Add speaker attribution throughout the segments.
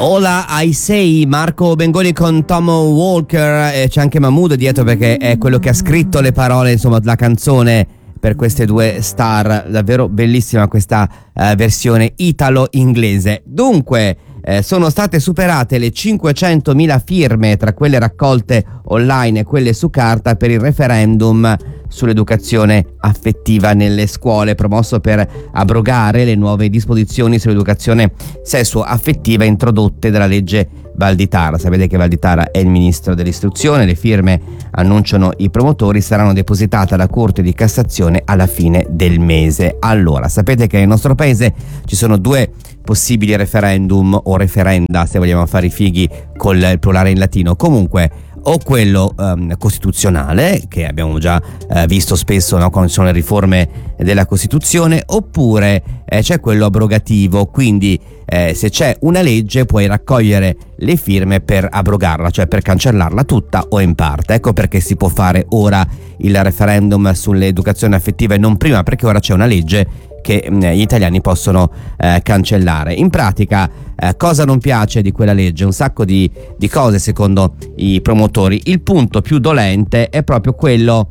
Speaker 1: Hola I Say, Marco Bengoni con Tom Walker, c'è anche Mahmood dietro perché è quello che ha scritto le parole, insomma, la canzone per queste due star. Davvero bellissima questa versione italo-inglese. Dunque, sono state superate le 500.000 firme tra quelle raccolte online e quelle su carta per il referendum sull'educazione affettiva nelle scuole, promosso per abrogare le nuove disposizioni sull'educazione sessuo-affettiva introdotte dalla legge Valditara. Sapete che Valditara è il ministro dell'istruzione. Le firme, annunciano i promotori, saranno depositate alla Corte di Cassazione alla fine del mese. Allora, sapete che nel nostro paese ci sono due possibili referendum o referenda, se vogliamo fare i fighi col il plurale in latino. Comunque, o quello costituzionale, che abbiamo già visto spesso, no, quando ci sono le riforme della Costituzione, oppure c'è quello abrogativo, quindi se c'è una legge puoi raccogliere le firme per abrogarla, cioè per cancellarla tutta o in parte. Ecco perché si può fare ora il referendum sull'educazione affettiva e non prima, perché ora c'è una legge che gli italiani possono cancellare. In pratica, cosa non piace di quella legge? Un sacco di cose secondo i promotori. Il punto più dolente è proprio quello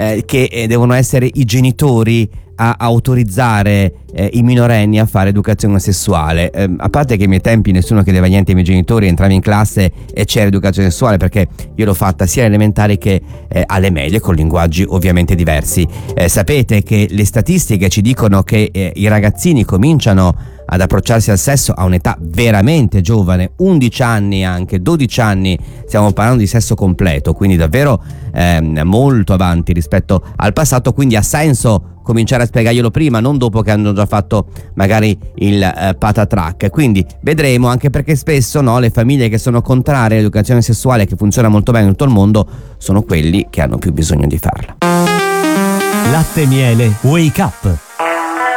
Speaker 1: che devono essere i genitori a autorizzare i minorenni a fare educazione sessuale. A parte che ai miei tempi nessuno chiedeva niente ai miei genitori, entravi in classe e c'era educazione sessuale, perché io l'ho fatta sia alle elementari che alle medie, con linguaggi ovviamente diversi. Sapete che le statistiche ci dicono che i ragazzini cominciano ad approcciarsi al sesso a un'età veramente giovane, 11 anni, anche 12 anni, stiamo parlando di sesso completo, quindi davvero molto avanti rispetto al passato. Quindi ha senso cominciare a spiegarglielo prima, non dopo che hanno già fatto magari il patatrack. Quindi vedremo, anche perché spesso, no, le famiglie che sono contrarie all'educazione sessuale, che funziona molto bene in tutto il mondo, sono quelli che hanno più bisogno di farla.
Speaker 2: Latte Miele Wake Up.